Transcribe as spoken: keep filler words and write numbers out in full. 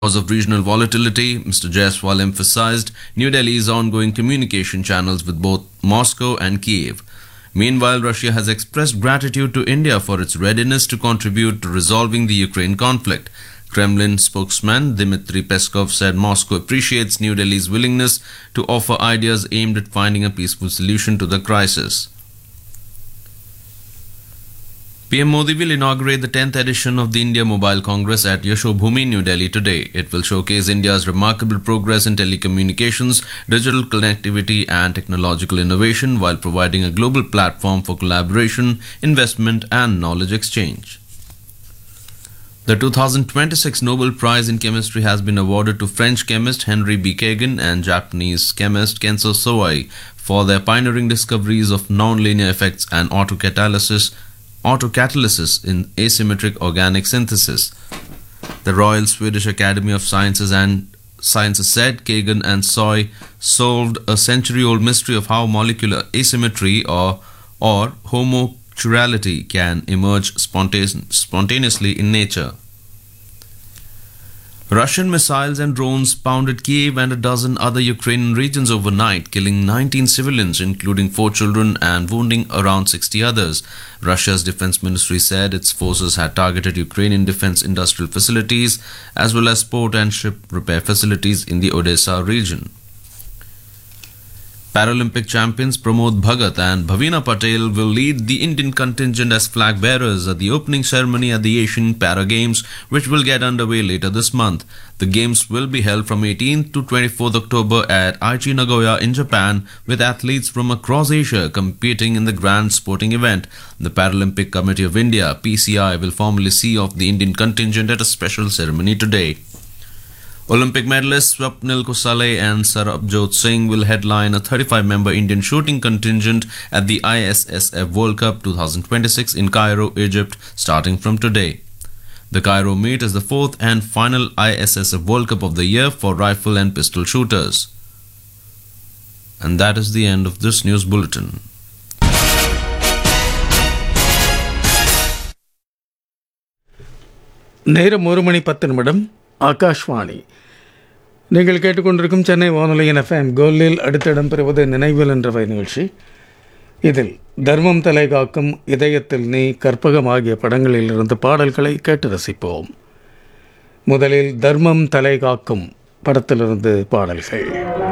Because of regional volatility, Mister Jaiswal emphasized New Delhi's ongoing communication channels with both Moscow and Kiev. Meanwhile, Russia has expressed gratitude to India for its readiness to contribute to resolving the Ukraine conflict. Kremlin spokesman Dmitry Peskov said Moscow appreciates New Delhi's willingness to offer ideas aimed at finding a peaceful solution to the crisis. P M Modi will inaugurate the tenth edition of the India Mobile Congress at Yashobhoomi, New Delhi today. It will showcase India's remarkable progress in telecommunications, digital connectivity and technological innovation while providing a global platform for collaboration, investment and knowledge exchange. The two thousand twenty-six Nobel Prize in Chemistry has been awarded to French chemist Henry B. Kagan and Japanese chemist Kenzo Sawai for their pioneering discoveries of nonlinear effects and autocatalysis autocatalysis in asymmetric organic synthesis. The Royal Swedish Academy of Sciences and Sciences said Kagan and Soy solved a century-old mystery of how molecular asymmetry or, or homochirality can emerge spontane- spontaneously in nature. Russian missiles and drones pounded Kiev and a dozen other Ukrainian regions overnight, killing nineteen civilians, including four children, and wounding around sixty others. Russia's defense ministry said its forces had targeted Ukrainian defense industrial facilities as well as port and ship repair facilities in the Odessa region. Paralympic champions Pramod Bhagat and Bhavina Patel will lead the Indian contingent as flag bearers at the opening ceremony at the Asian Para Games, which will get underway later this month. The games will be held from eighteenth to twenty-fourth October at Aichi Nagoya in Japan, with athletes from across Asia competing in the grand sporting event. The Paralympic Committee of India, P C I, will formally see off the Indian contingent at a special ceremony today. Olympic medalists Swapnil Kusale and Sarabjot Singh will headline a thirty-five member Indian shooting contingent at the I S S F World Cup twenty twenty-six in Cairo, Egypt, starting from today. The Cairo meet is the fourth and final I S S F World Cup of the year for rifle and pistol shooters. And that is the end of this news bulletin. நேரம் ஒரு மணி பத்து நிமிடம். ஆகாஷ்வாணி. நீங்கள் கேட்டுக்கொண்டிருக்கும் சென்னை வானொலியின் FM கோல்டில் அடுத்த இடம்பெறுவது நினைவில் என்ற நிகழ்ச்சி. இதில் தர்மம் தலை காக்கும், இதயத்தில் நீ, கற்பகம் ஆகிய படங்களிலிருந்து பாடல்களை கேட்டு ரசிப்போம். முதலில் தர்மம் தலை காக்கும் படத்திலிருந்து பாடல்கள்.